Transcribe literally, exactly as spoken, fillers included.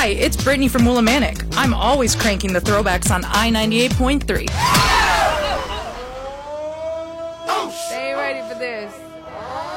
Hi, it's Brittany from Willimantic. I'm always cranking the throwbacks on I ninety-eight point three. They ain't ready for this.